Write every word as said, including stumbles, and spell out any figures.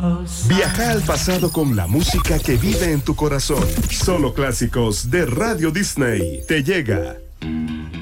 Viaja al pasado con la música que vive en tu corazón. Solo clásicos de Radio Disney. Te llega